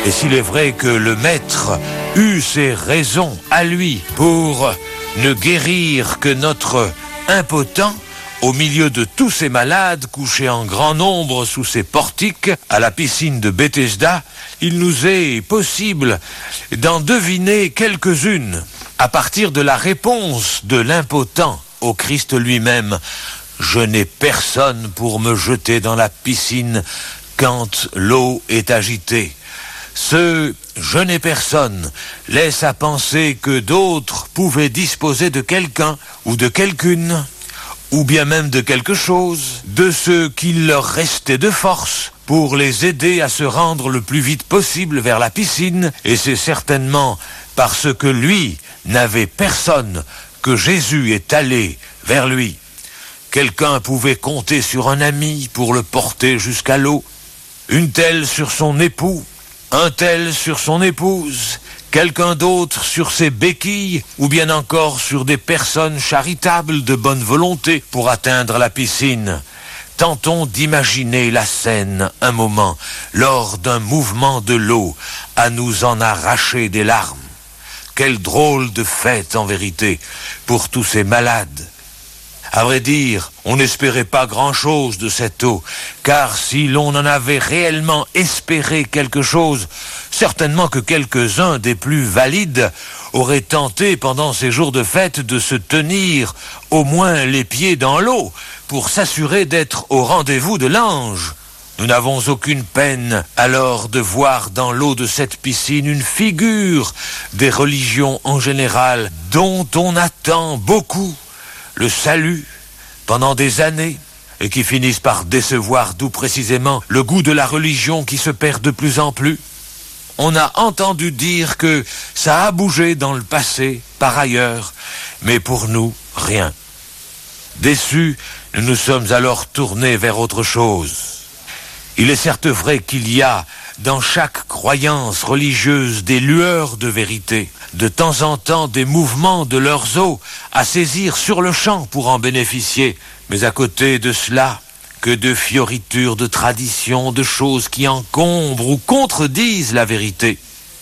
Et s'il est vrai que le maître eut ses raisons à lui pour ne guérir que notre impotent, au milieu de tous ces malades couchés en grand nombre sous ces portiques à la piscine de Bethesda, il nous est possible d'en deviner quelques-unes à partir de la réponse de l'impotent au Christ lui-même. Je n'ai personne pour me jeter dans la piscine quand l'eau est agitée. Ce « je n'ai personne » laisse à penser que d'autres pouvaient disposer de quelqu'un ou de quelqu'une, ou bien même de quelque chose, de ce qu'il leur restait de force pour les aider à se rendre le plus vite possible vers la piscine, et c'est certainement parce que lui n'avait personne que Jésus est allé vers lui. Quelqu'un pouvait compter sur un ami pour le porter jusqu'à l'eau, une telle sur son époux, un tel sur son épouse, quelqu'un d'autre sur ses béquilles, ou bien encore sur des personnes charitables de bonne volonté pour atteindre la piscine. Tentons d'imaginer la scène un moment, lors d'un mouvement de l'eau, à nous en arracher des larmes. Quelle drôle de fête en vérité, pour tous ces malades. À vrai dire, on n'espérait pas grand-chose de cette eau, car si l'on en avait réellement espéré quelque chose, certainement que quelques-uns des plus valides auraient tenté pendant ces jours de fête de se tenir au moins les pieds dans l'eau pour s'assurer d'être au rendez-vous de l'ange. Nous n'avons aucune peine alors de voir dans l'eau de cette piscine une figure des religions en général dont on attend beaucoup le salut pendant des années et qui finissent par décevoir d'où précisément le goût de la religion qui se perd de plus en plus. On a entendu dire que ça a bougé dans le passé, par ailleurs, mais pour nous, rien. Déçus, nous nous sommes alors tournés vers autre chose. Il est certes vrai qu'il y a dans chaque croyance religieuse des lueurs de vérité, de temps en temps des mouvements de leurs os à saisir sur le champ pour en bénéficier, mais à côté de cela, que de fioritures de traditions, de choses qui encombrent ou contredisent la vérité.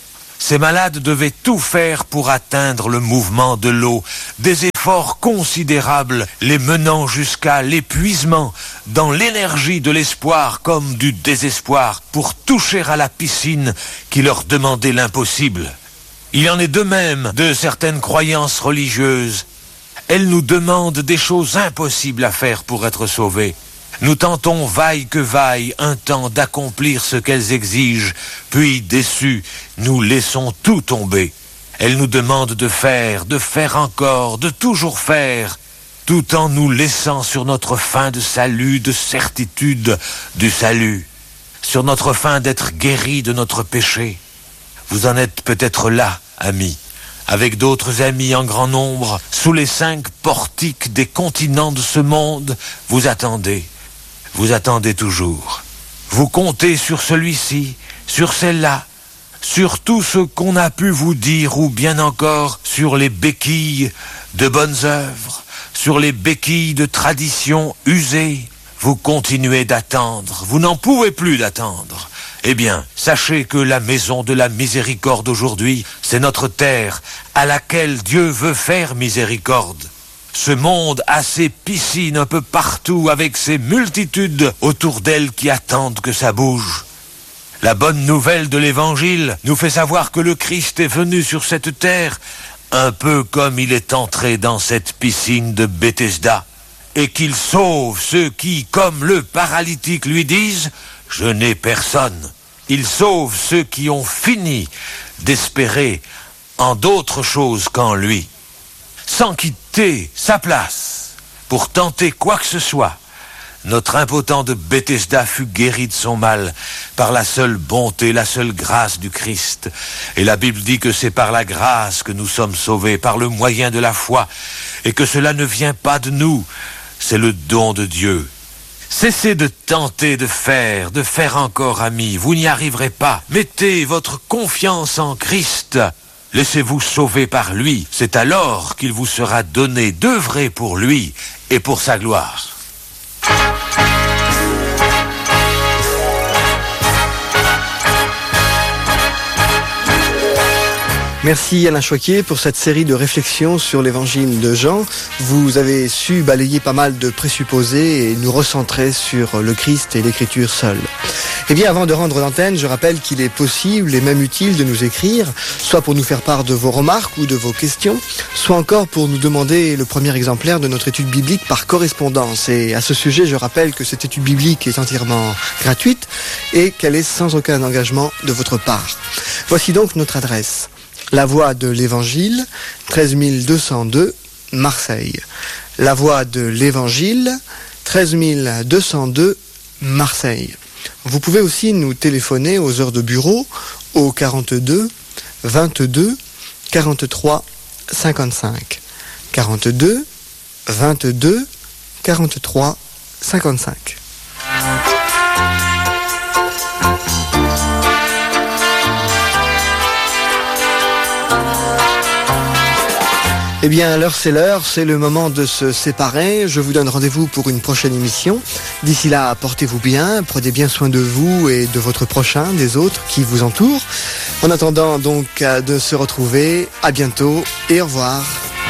Ces malades devaient tout faire pour atteindre le mouvement de l'eau, des efforts considérables les menant jusqu'à l'épuisement, dans l'énergie de l'espoir comme du désespoir, pour toucher à la piscine qui leur demandait l'impossible. Il en est de même de certaines croyances religieuses. Elles nous demandent des choses impossibles à faire pour être sauvés. Nous tentons vaille que vaille un temps d'accomplir ce qu'elles exigent, puis déçus, nous laissons tout tomber. Elles nous demandent de faire encore, de toujours faire, tout en nous laissant sur notre fin de salut, de certitude du salut, sur notre fin d'être guéris de notre péché. Vous en êtes peut-être là, amis, avec d'autres amis en grand nombre, sous les 5 portiques des continents de ce monde, vous attendez. Vous attendez toujours. Vous comptez sur celui-ci, sur celle-là, sur tout ce qu'on a pu vous dire, ou bien encore sur les béquilles de bonnes œuvres, sur les béquilles de traditions usées. Vous continuez d'attendre, vous n'en pouvez plus d'attendre. Eh bien, sachez que la maison de la miséricorde aujourd'hui, c'est notre terre à laquelle Dieu veut faire miséricorde. Ce monde a ses piscines un peu partout avec ses multitudes autour d'elle qui attendent que ça bouge. La bonne nouvelle de l'Évangile nous fait savoir que le Christ est venu sur cette terre un peu comme il est entré dans cette piscine de Bethesda et qu'il sauve ceux qui, comme le paralytique, lui disent « Je n'ai personne ». Il sauve ceux qui ont fini d'espérer en d'autres choses qu'en lui, sans quitter sa place pour tenter quoi que ce soit. Notre impotent de Bethesda fut guéri de son mal par la seule bonté, la seule grâce du Christ. Et la Bible dit que c'est par la grâce que nous sommes sauvés, par le moyen de la foi, et que cela ne vient pas de nous, c'est le don de Dieu. Cessez de tenter de faire encore, amis, vous n'y arriverez pas. Mettez votre confiance en Christ. Laissez-vous sauver par lui. C'est alors qu'il vous sera donné d'œuvrer pour lui et pour sa gloire. Merci Alain Choquet pour cette série de réflexions sur l'évangile de Jean. Vous avez su balayer pas mal de présupposés et nous recentrer sur le Christ et l'écriture seule. Eh bien, avant de rendre l'antenne, je rappelle qu'il est possible et même utile de nous écrire, soit pour nous faire part de vos remarques ou de vos questions, soit encore pour nous demander le premier exemplaire de notre étude biblique par correspondance. Et à ce sujet, je rappelle que cette étude biblique est entièrement gratuite et qu'elle est sans aucun engagement de votre part. Voici donc notre adresse. La Voie de l'Évangile, 13 202, Marseille. La Voie de l'Évangile, 13 202, Marseille. Vous pouvez aussi nous téléphoner aux heures de bureau au 42 22 43 55. 42 22 43 55. Eh bien, l'heure, c'est le moment de se séparer. Je vous donne rendez-vous pour une prochaine émission. D'ici là, portez-vous bien, prenez bien soin de vous et de votre prochain, des autres qui vous entourent. En attendant donc de se retrouver, à bientôt et au revoir.